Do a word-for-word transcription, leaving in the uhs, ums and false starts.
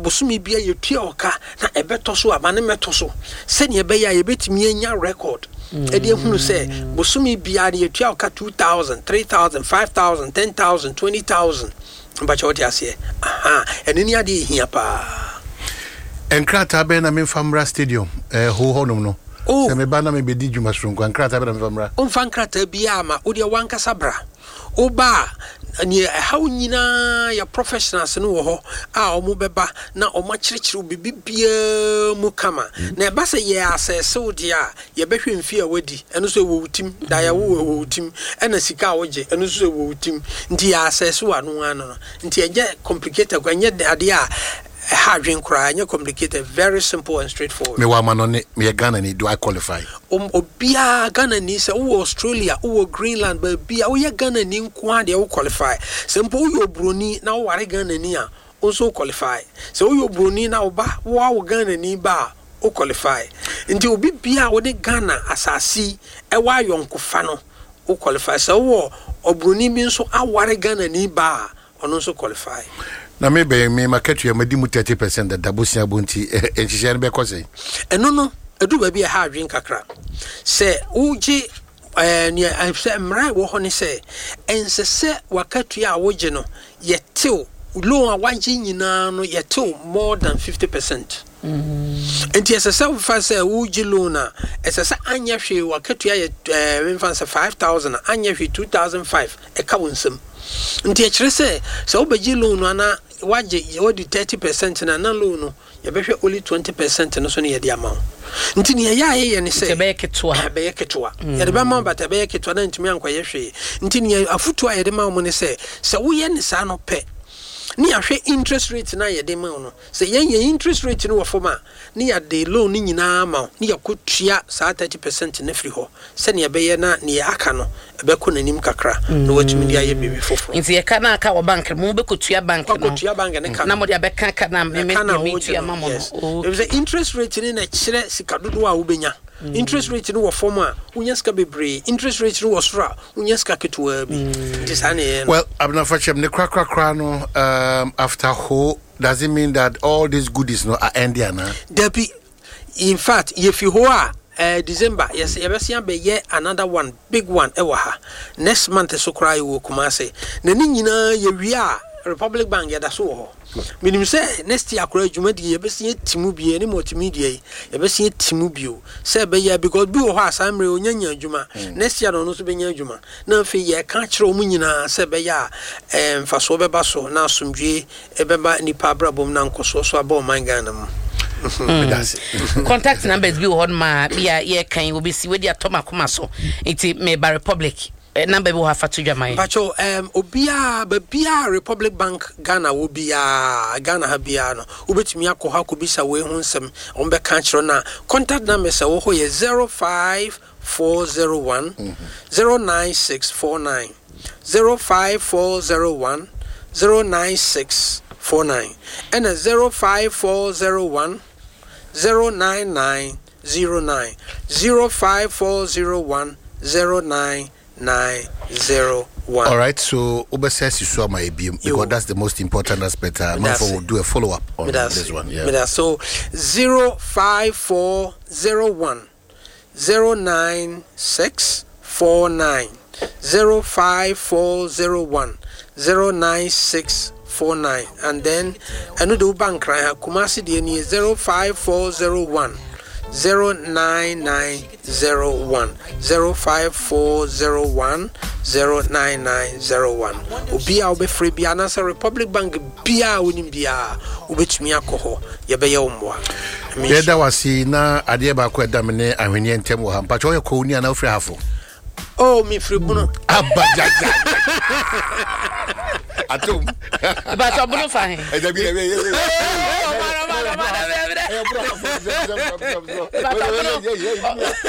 bosumi bia yetua oka na ebeto so aba ne meto so se ne be ya yebetimi anya record e de hunu se bosumi bia ne yetua oka two thousand three thousand five thousand ten thousand twenty thousand mba choti ase aha enini ade hia pa enkrata be na memfamra stadium eh ho honum no oh se me ba na me bedi djuma sronko enkrata be na memfamra on fankrata bia ma odi wanka sabra oba ni how nyina ya professionals no wo ho a omo beba na omo kyerkyere bibibia mu kama na eba se ye asese odi a ye behwe mfi a wadi eno so wo utim da ya wo wo utim ena sika woje eno so wo utim nti ya asese wa no ano nti enje complicated kwanye ade a hardware cry and complicated, very simple and straightforward. Me wa manone me Ghana ni do I qualify? Um obia Ghana ni se o Australia o Greenland but bia o ye Ghana ni nko ade o qualify. Simple yo broni na o ware Ghana ni a also qualify. So yo broni na oba wa o Ghana ni ba o qualify. Nti obi bia o de Ghana asasi e wa yonkofa no o qualify. So wo obroni bi nso aware Ghana ni ba ono so qualify. Na maybe me market you madi mu thirty percent da dabosia bonti enhihye ne be kose eno no edu ba bia ha adwen kakra se uji eh ni se mra wo ho ne se ensese wakatu a woje no yetew loan a wanje nyina no yetew more than fifty percent. Enti esese wo fa se uji loan a esese anya hwe wakatu a eh memfa se five thousand anya hwe two thousand five e ka wonsem. Nti e kire se se obeji loan no ana waje wodi thirty percent na na loan no ye behwe only twenty percent no so ne ye de amount. Nti ne ya ye ye ne se be ketwa be ketwa ye de ba ma bata be ketwa na ntimi ankoye hwe. Nti ne afutu a ye de ma mo ne se se wo ye ne sa no pe ni ahwe interest rate na ye de ma no se ye ye interest rate no wo foma ni ya de loan ni nyina ma ni ya kotua sa thirty percent na free ho se ne be ye na ne aka no be ko nanim kakra no watumi dia ye bibi fofo. Nti ye ka na aka wo bank mo be kotua bank no kotua bank ne ka na mo dia be ka ka na me me tua ma mo no there is an interest rate ni na kire sika dodo a wo benya. Interest rate no wo form a unya ska bebre interest rate no wo sora unya ska ketwa bi tisane. Well abna fachem ne kra kra kra no um after ho does it mean that all these goodies no are ending na debi in fact if you ho a uh, December yes yebesian be ye another one big one ewa ha next month so cry wo Kumase na ni nyina ye wi a Republic Bank ya da so ho minim say next year akora adwuma di yebesian timu bie ni multimedia yebesian timu bio say be ya because bi wo ho asamre onyanya adwuma next year no so be nya adwuma na fe ye ka kire omu nyina say be ya em faso be ba so na asomdwe e be ba nipa brabom na nkoso so aba o mangana mu. Contact numbers be on my yeah yeah can you be see where they are Thomas Kumaso it may by Republic number we have to Jamai. Pacho um obia bia Republic Bank Ghana will be a Ghana habiano ubetimi akọ ha ko bisa we hu nsem on be kan kiro na contact number say wo ho ye zero five four zero one zero nine six four nine zero five four zero one zero nine six four nine and a zero five four zero one zero nine nine zero nine zero five four zero one zero nine nine zero one. All right, so Obesesi so my because Yo. That's the most important aspect. Uh, Manfo will do a follow up on this one. Yeah. So zero five four zero one zero nine six four nine zero five four zero one zero nine six four nine and then another bank right Kumasi D N zero five four zero one zero nine nine zero one zero five four zero one zero nine nine zero one. Ubia ube free biana sa Republic Bank bia unim bia ubetumi akoho yebe ye umwa. Yeda wasi na adie ba ko edamene ahwenye ntem wo ha mpacho ye ko uni ana ofri hafo. Oh mi free buno abajaja. Atum. Ba to buno fa he. E da bi e.